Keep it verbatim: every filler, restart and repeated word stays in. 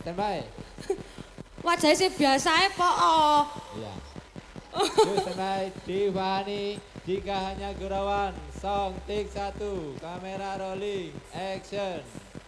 standby. Wajahnya sih biasa po. Oh. Iya. Yuk standby, Tiffany, jika hanya gurauan, song take satu, kamera rolling, action.